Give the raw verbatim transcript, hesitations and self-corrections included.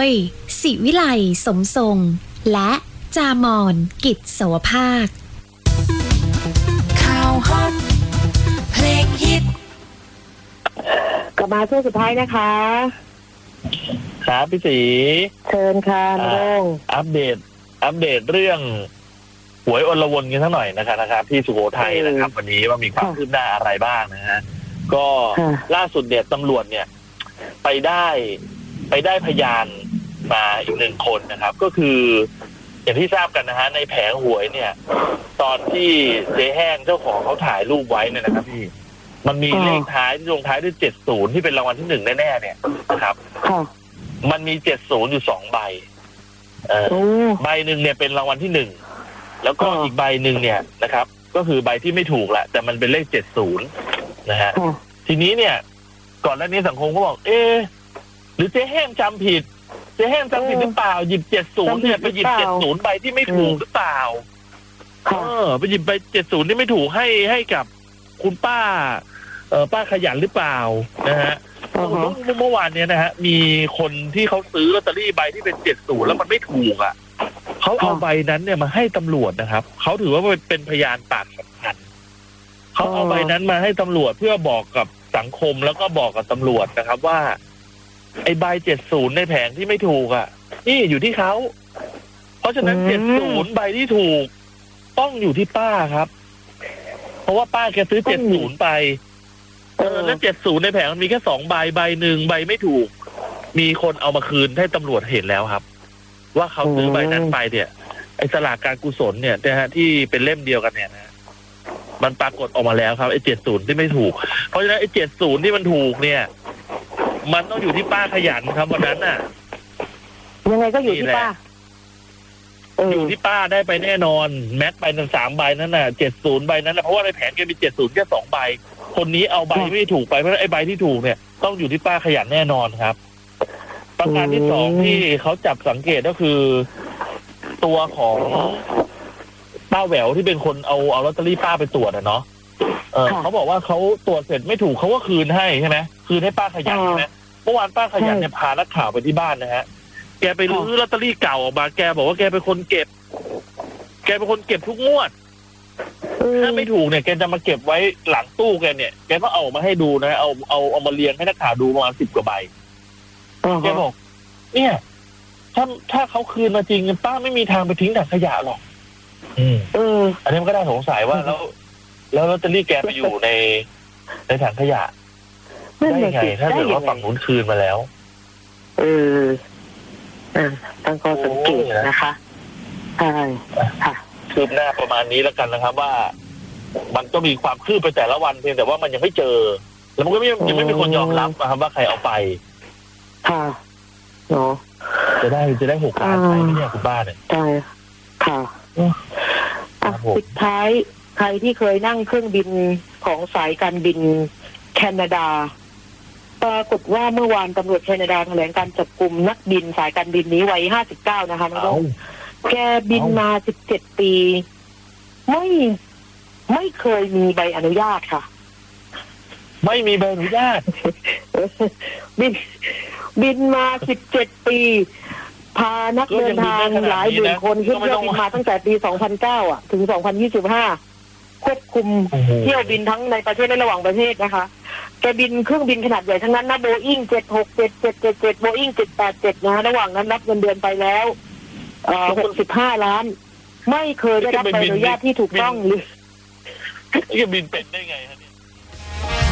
ศิวิไลสมทรงและจามอนกิจสวภาคข่าวฮอตเพลงฮิตกลับมาช่วงสุดท้ายนะคะครับพี่ศรีเชิญค่ะน้องอัปเดตอัปเดตเรื่องหวยอลวนกันสักหน่อยนะครับนะครับที่สุโขทัยนะครับวันนี้ว่ามีความคืบหน้าอะไรบ้างนะฮะก็ล่าสุดเนี่ยตำรวจเนี่ยไปได้ไปได้พยานมาอีกหนึ่งคนนะครับก็คืออย่างที่ทราบกันนะฮะในแผงหวยเนี่ยตอนที่เจ๊แห้งเจ้าของเขาถ่ายรูปไว้เนี่ยนะครับพี่มันมีเลขท้ายที่ลงท้ายด้วยเจ็ดศูนย์ที่เป็นรางวัลที่หนึ่งแน่ๆเนี่ยนะครับมันมีเจ็ดศูนย์อยู่สองใบเออใบหนึ่งเนี่ยเป็นรางวัลที่หนึ่งแล้วก็อีกใบหนึ่งเนี่ยนะครับก็คือใบที่ไม่ถูกแหละแต่มันเป็นเลขเจ็ดศูนย์นะฮะทีนี้เนี่ยก่อนหน้านี้สังคมก็บอกเอ๊ะหรือเจ๊แห้งจำผิดเจ๊แห้งจำผิดหรือเปล่าหยิบเจ็ดศูนย์เนี่ยไปหยิบเจ็ดศูนย์ใบที่ไม่ถูกหรือเปล่าเออไปหยิบใบเจ็ดศูนย์ที่ไม่ถูกให้ให้กับคุณป้าเออป้าขยันหรือเปล่านะฮะเมื่อวานเนี้ยนะฮะมีคนที่เขาซื้อลอตเตอรี่ใบที่เป็นเจ็ดศูนย์แล้วมันไม่ถูกอ่ะเขาเอาใบนั้นเนี่ยมาให้ตำรวจนะครับเขาถือว่าเป็นพยานปากสำคัญเขาเอาใบนั้นมาให้ตำรวจเพื่อบอกกับสังคมแล้วก็บอกกับตำรวจนะครับว่าไอ้ใบเจ็ดศูนย์ในแผงที่ไม่ถูกอ่ะนี่อยู่ที่เขาเพราะฉะนั้นเจ็ดศูนย์ใบที่ถูกต้องอยู่ที่ป้าครับเพราะว่าป้าแกซื้อเจ็ดศูนย์ไปเออแล้วเจ็ดศูนย์ในแผงมันมีแค่สองใบใบหนึ่งใบไม่ถูกมีคนเอามาคืนให้ตำรวจเห็นแล้วครับว่าเขาซื้อใบนั้นไปเนี่ยไอ้สลากการกุศลเนี่ยนะฮะที่เป็นเล่มเดียวกันเนี่ยนะมันปรากฏออกมาแล้วครับไอ้เจ็ดศูนย์ที่ไม่ถูกเพราะฉะนั้นไอ้เจ็ดศูนย์ที่มันถูกเนี่ยมันต้องอยู่ที่ป้าขยันครับวันนั้นน่ะยังไงก็อยู่ที่ป้าอยู่ที่ป้าได้ไปแน่นอนแม็กไปทั้งสามใบนั้นน่ะเจ็ดศูนย์ใบนั้นนะเพราะว่าในแผงแกมีเจ็ดศูนย์แค่สองใบคนนี้เอาใบไม่ถูกไปเพราะไอ้ใบที่ถูกเนี่ยต้องอยู่ที่ป้าขยันแน่นอนครับประการที่สองที่เขาจับสังเกตก็คือตัวของป้าแหววที่เป็นคนเอาเอาลอตเตอรี่ป้าไปตรวจอะเนาะเออเขาบอกว่าเขาตรวจเสร็จไม่ถูกเขาก็คืนให้ใช่ไหมคืนให้ป้าขยันใช่ไหมเมื่อวานป้าขยันเนี่ยพานักข่าวไปที่บ้านนะฮะแกไปรื้อลอตเตอรี่เก่าออกมาแกบอกว่าแกเป็นคนเก็บแกเป็นคนเก็บทุกงวดถ้าไม่ถูกเนี่ยแกจะมาเก็บไว้หลังตู้แกเนี่ยแกก็เอามาให้ดูนะเอาเอาเอามาเรียงให้นักข่าวดูประมาณสิบกว่าใบแกบอกเนี่ยถ้าถ้าเขาคืนมาจริงป้าไม่มีทางไปทิ้งถังขยะหรอกอืมเอออันนี้มันก็ได้สงสัยว่าแล้วแล้วลอตเตอรี่แกไปอยู่ในในถังขยะได้ไงถ้าเกิดว่าฝั่งนู้นคืนมาแล้วเออตั้งข้อสังเกตนะคะใช่ค่ะคืบหน้าประมาณนี้แล้วกันนะครับว่ามันก็มีความคืบไปแต่ละวันเพียงแต่ว่ามันยังไม่เจอแล้วมันก็ยังยังไม่มีคนยอมรับนะครับว่าใครเอาไปค่ะเนาะจะได้จะได้หกล้านใช่ไหมเนี่ยคุณป้าเนี่ยใช่ค่ะสุดท้ายใครที่เคยนั่งเครื่องบินของสายการบินแคนาดาปรากฏว่าเมื่อวานตำรวจแคนาดาแถลงการจับกุมนักบินสายการบินนี้วัยห้าสิบเก้านะคะน้องแกบินมาสิบเจ็ดปีไม่ไม่เคยมีใบอนุญาตค่ะไม่มีใบอนุญาตบินบินมาสิบเจ็ดปีพานักเดินทางหลายหมื่นคนขึ้นเครื่องบินมาตั้งแต่ปีสองพันเก้าอ่ะถึงสองพันยี่สิบห้าควบคุมเที่ยวบินทั้งในประเทศและระหว่างประเทศนะคะแกบินเครื่องบินขนาดใหญ่ทั้งนั้นนะโบอิ้งเจ็ดหกเจ็ดเจ็ดเจ็ดเจ็ดโบอิ้งเจ็ดแปดเจ็ดนะระหว่างนั้นรับเงินเดือนไปแล้วเอ่อหกสิบห้าล้านไม่เคยได้รับใบอนุญาตที่ถูกต้องเลยแกบินเป็นได้ไงฮะเนี่ย